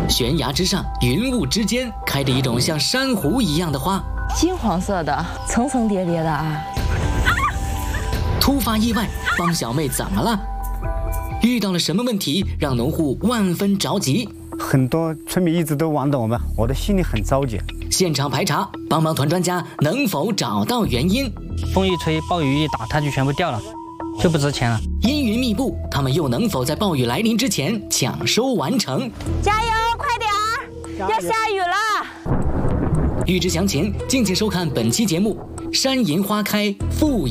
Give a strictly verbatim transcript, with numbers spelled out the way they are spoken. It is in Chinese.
悬崖之上，云雾之间，开着一种像珊瑚一样的花， 金黄色的，层层叠叠的啊！ 突发意外，方小妹怎么了？遇到了什么问题，让农户万分着急？ 很多村民一直都望着我们，我的心里很着急。 现场排查，帮帮团专家能否找到原因？ 风一吹，暴雨一打，它就全部掉了，就不值钱了。 阴云密布，他们又能否在暴雨来临之前抢收完成？ 加油，快点儿，要下雨了！ 欲知详情，敬请收看本期节目《山银花开》复。